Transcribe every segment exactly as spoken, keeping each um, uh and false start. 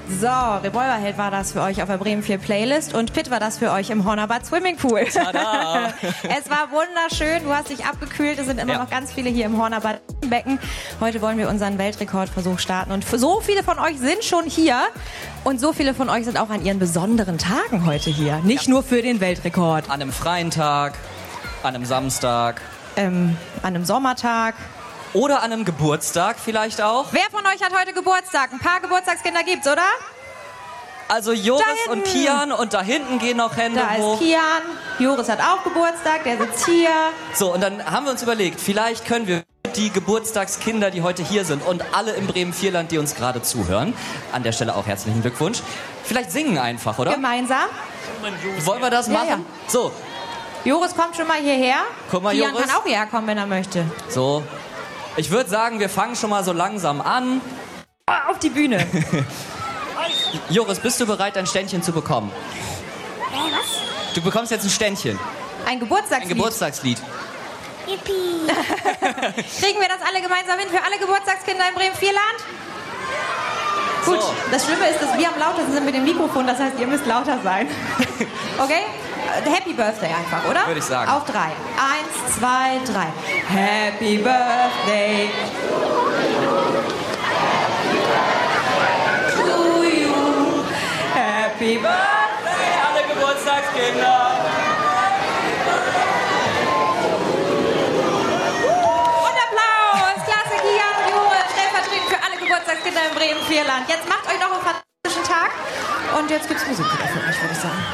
So, Revolverheld war das für euch auf der Bremen vier Playlist und Pitt war das für euch im Hornerbad Swimmingpool. Tada! Es war wunderschön, du hast dich abgekühlt, es sind immer Ja. noch ganz viele hier im Hornerbad Becken. Heute wollen wir unseren Weltrekordversuch starten und so viele von euch sind schon hier und so viele von euch sind auch an ihren besonderen Tagen heute hier. Nicht nur für den Weltrekord. An einem freien Tag, an einem Samstag Ähm, an einem Sommertag. oder an einem Geburtstag vielleicht auch. Wer von euch hat heute Geburtstag? Ein paar Geburtstagskinder gibt's, oder? Also Joris Da und hinten. Kian und da hinten gehen noch Hände Da hoch. ist Kian. Joris hat auch Geburtstag, der sitzt hier. So, und dann haben wir uns überlegt, vielleicht können wir die Geburtstagskinder, die heute hier sind und alle im Bremen-Vierland, die uns gerade zuhören, an der Stelle auch herzlichen Glückwunsch, vielleicht singen einfach, oder? Gemeinsam. Wollen wir das Ja, machen? ja. So, Joris kommt schon mal hierher. Guck mal, Kian Joris. kann auch hierher kommen, wenn er möchte. so. Ich würde sagen, wir fangen schon mal so langsam an. Auf die Bühne. Joris, bist du bereit, ein Ständchen zu bekommen? Du bekommst jetzt ein Ständchen, Ein ein Geburtstagslied. Geburtstagslied. Yippie! Kriegen wir das alle gemeinsam hin für alle Geburtstagskinder im Bremen-Vierland? Gut, So. das Schlimme ist, dass wir am lautesten sind mit dem Mikrofon, das heißt, ihr müsst lauter sein. Okay? Äh, Happy Birthday einfach, oder? Würde ich sagen. Auf drei. Eins, zwei, drei. Happy Birthday to you. Happy Birthday. Alle Geburtstagskinder. Und Applaus! Klasse, Kian und Joris, stellvertretend für alle Geburtstagskinder im Bremen-Vierland. Jetzt macht euch noch einen fantastischen Tag und jetzt gibt's Musik wieder für euch, würde ich sagen.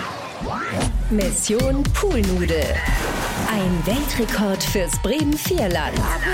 Mission Poolnudel. Ein Weltrekord fürs Bremen-Vierland.